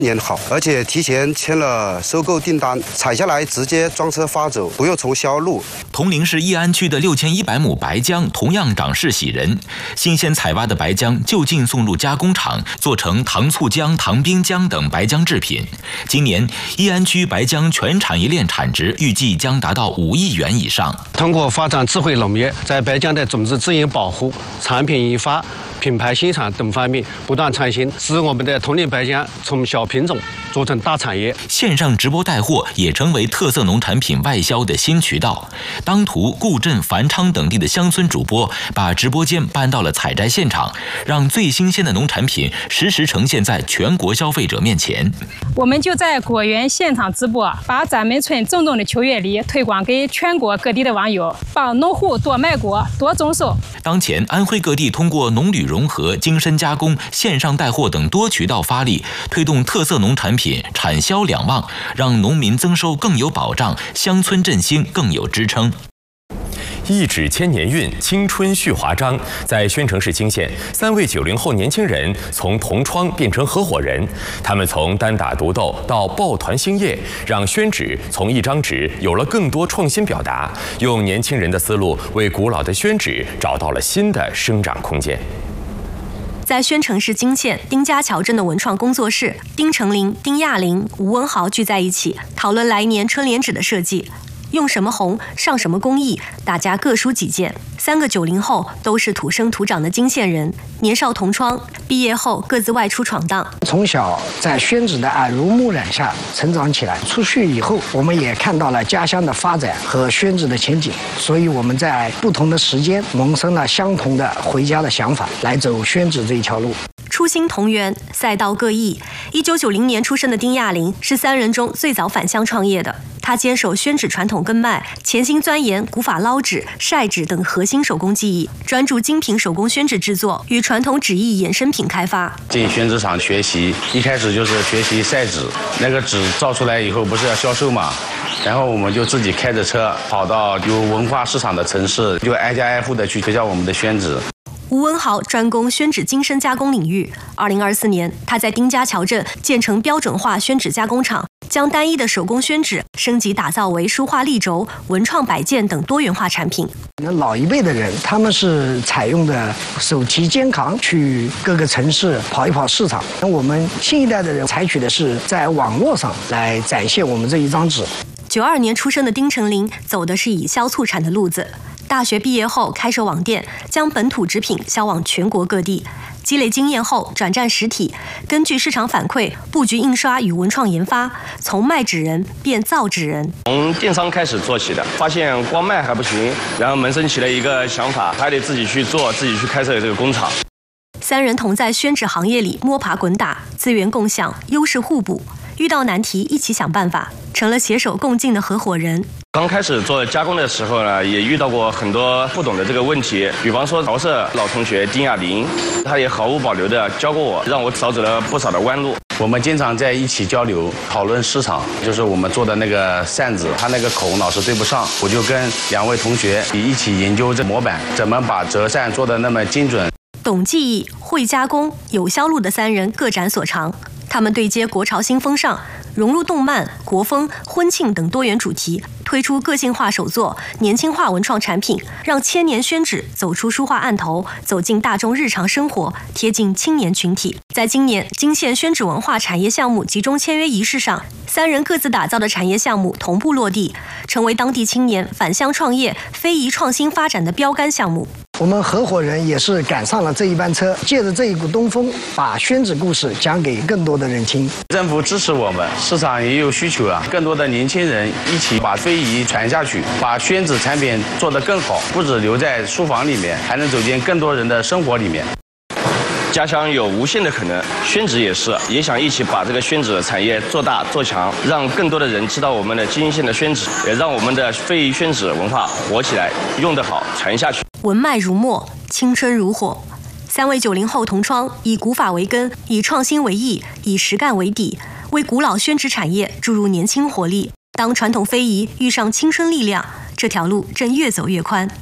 年好，而且提前签了收购订单，采下来直接装车发走，不用重销路。 铜陵市义安区的6100亩白姜同样长势喜人，新鲜采挖的白姜就近送入加工厂，做成糖醋姜、糖冰姜等白姜制品。今年义安区白姜全产业链产值预计将达到5亿元以上。 通过发展智慧农业，在白姜的种子资源保护、产品研发、品牌生产等方面不断创新，使我们的铜陵白姜从小品种做成大产业。 线上直播带货也成为特色农产品外销的新渠道。当涂、固镇、繁昌等地的乡村主播把直播间搬到了采摘现场，让最新鲜的农产品实时呈现在全国消费者面前。 我们就在果园现场直播，把咱们村种的秋月梨推广给全国各地的网友，帮农户多卖果、多种收。 当前，安徽各地通过农旅融合、精深加工、线上带货等多渠道发力，推动特色农产品产销两旺，让农民增收更有保障，乡村振兴更有支撑。 一纸千年韵，青春续华章。在宣城市泾县，3位90后年轻人从同窗变成合伙人，他们从单打独斗到抱团兴业，让宣纸从一张纸有了更多创新表达，用年轻人的思路为古老的宣纸找到了新的生长空间。 在宣城市泾县丁家桥镇的文创工作室，丁成林、丁亚林、吴文豪聚在一起，讨论来年春联纸的设计。用什么红，上什么工艺，大家各抒己见。3个90后都是土生土长的泾县人，年少同窗，毕业后各自外出闯荡。 从小在宣纸的耳濡目染下成长起来，出去以后，我们也看到了家乡的发展和宣纸的前景，所以我们在不同的时间萌生了相同的回家的想法，来走宣纸这一条路。 初心同源，赛道各异。1990年出生的丁亚林是3人中最早返乡创业的。他坚守宣纸传统根脉，潜心钻研古法捞纸、晒纸等核心手工技艺，专注精品手工宣纸制作与传统纸艺衍生品开发。 进宣纸厂学习，一开始就是学习晒纸，那个纸造出来以后不是要销售嘛，然后我们就自己开着车跑到有文化市场的城市，就挨家挨户的去推销我们的宣纸。 吴文豪专攻宣纸精深加工领域。2024年，他在丁家桥镇建成标准化宣纸加工厂，将单一的手工宣纸升级打造为书画立轴、文创摆件等多元化产品。 老一辈的人，他们是采用的手提肩扛去各个城市跑一跑市场，那我们新一代的人采取的是在网络上来展现我们这一张纸。 92年出生的丁成林走的是以销促产的路子。大学毕业后开设网店，将本土纸品销往全国各地。积累经验后转战实体，根据市场反馈布局印刷与文创研发，从卖纸人变造纸人。 从电商开始做起的，发现光卖还不行，然后萌生起了一个想法，还得自己去做，自己去开设这个工厂。 3人同在宣纸行业里摸爬滚打，资源共享，优势互补，遇到难题一起想办法，成了携手共进的合伙人。 刚开始做加工的时候呢，也遇到过很多不懂的这个问题，比方说潮社老同学丁亚林，他也毫无保留的教过我，让我少走了不少的弯路。 我们经常在一起交流讨论市场，就是我们做的那个扇子，它那个孔老是对不上，我就跟2位同学一起研究这模板，怎么把折扇做得那么精准。 懂技艺、会加工、有销路的3人各展所长，他们对接国潮新风尚，融入动漫、国风、婚庆等多元主题，推出个性化手作、年轻化文创产品，让千年宣纸走出书画案头，走进大众日常生活，贴近青年群体。在今年泾县宣纸文化产业项目集中签约仪式上，3人各自打造的产业项目同步落地，成为当地青年返乡创业、非遗创新发展的标杆项目。 我们合伙人也是赶上了这一班车，借着这一股东风，把宣纸故事讲给更多的人听。 政府支持我们，市场也有需求啊，更多的年轻人一起把非遗传下去，把宣纸产品做得更好，不止留在书房里面，还能走进更多人的生活里面。 家乡有无限的可能，宣纸也是，也想一起把这个宣纸产业做大做强，让更多的人知道我们的泾县的宣纸，也让我们的非遗宣纸文化活起来，用得好，传下去。 文脉如墨，青春如火。3位90后同窗，以古法为根，以创新为翼，以实干为底，为古老宣纸产业注入年轻活力。当传统非遗遇上青春力量，这条路正越走越宽。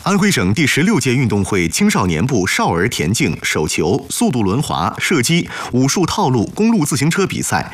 安徽省第16届运动会青少年部少儿田径、手球、速度轮滑、射击、武术套路、公路自行车比赛